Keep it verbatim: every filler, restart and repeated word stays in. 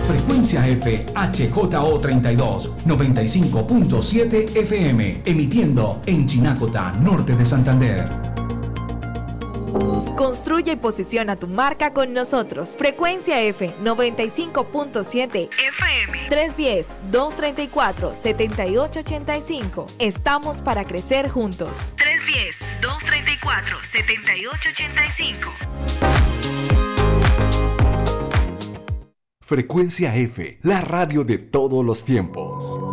Frecuencia F H J O treinta y dos, noventa y cinco punto siete F M, emitiendo en Chinacota, norte de Santander. Construye y posiciona tu marca con nosotros. Frecuencia F noventa y cinco punto siete F M, tres uno cero, dos tres cuatro, siete ocho ocho cinco. Estamos para crecer juntos. tres uno cero, dos tres cuatro, siete ocho ocho cinco. Frecuencia F, la radio de todos los tiempos.